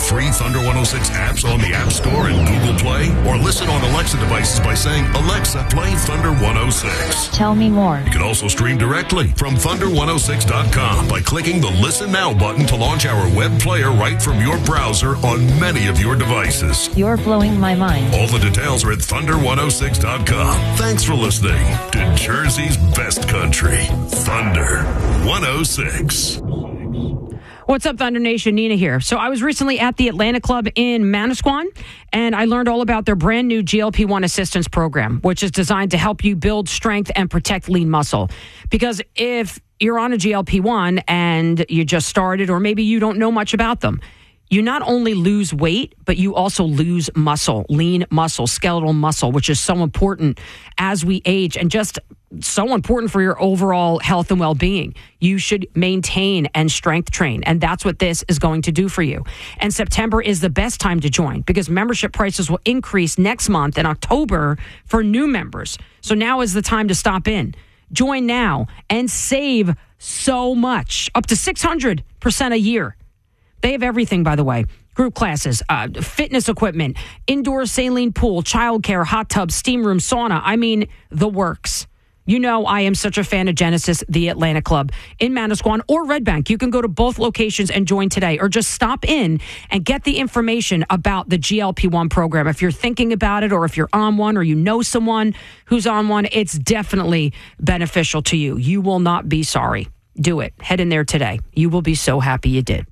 free Thunder 106 apps on the App Store and Google Play, or listen on Alexa devices by saying, Alexa, play Thunder 106. Tell me more. You can also stream directly from Thunder106.com by clicking the Listen Now button to launch our web player right from your browser on many of your devices. You're blowing my mind. All the details are at Thunder106.com. Thanks for listening to Jersey's best country, Thunder 106. What's up, Thunder Nation? Nina here. So I was recently at the Atlanta Club in Manasquan, and I learned all about their brand new GLP-1 assistance program, which is designed to help you build strength and protect lean muscle. Because if you're on a GLP-1 and you just started, or maybe you don't know much about them, you not only lose weight, but you also lose muscle, lean muscle, skeletal muscle, which is so important as we age and just so important for your overall health and well-being. You should maintain and strength train, and that's what this is going to do for you. And September is the best time to join because membership prices will increase next month in October for new members. So now is the time to stop in. Join now and save so much, up to 600% a year. They have everything, by the way. Group classes, fitness equipment, indoor saline pool, childcare, hot tub, steam room, sauna. I mean, the works. You know I am such a fan of Genesis, the Atlanta Club, in Manasquan or Red Bank. You can go to both locations and join today, or just stop in and get the information about the GLP-1 program. If you're thinking about it, or if you're on one, or you know someone who's on one, it's definitely beneficial to you. You will not be sorry. Do it. Head in there today. You will be so happy you did.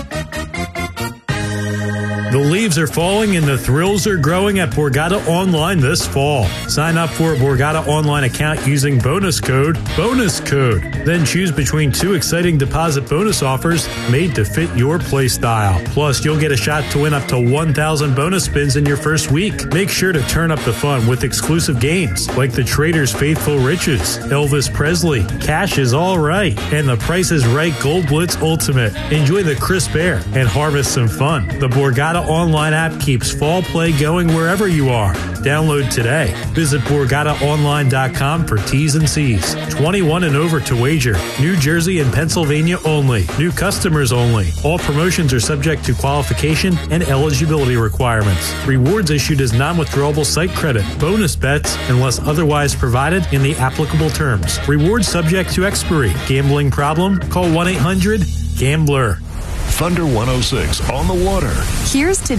The leaves are falling and the thrills are growing at Borgata Online this fall. Sign up for a Borgata Online account using bonus code. Then choose between two exciting deposit bonus offers made to fit your play style. Plus, you'll get a shot to win up to 1,000 bonus spins in your first week. Make sure to turn up the fun with exclusive games like the Trader's Faithful Riches, Elvis Presley, Cash is All Right, and the Price is Right Gold Blitz Ultimate. Enjoy the crisp air and harvest some fun. The Borgata Online app keeps fall play going wherever you are. Download today. Visit BorgataOnline.com for T's and C's. 21 and over to wager. New Jersey and Pennsylvania only. New customers only. All promotions are subject to qualification and eligibility requirements. Rewards issued as non-withdrawable site credit. Bonus bets unless otherwise provided in the applicable terms. Rewards subject to expiry. Gambling problem? Call 1-800-GAMBLER. Thunder 106 on the water. Here's to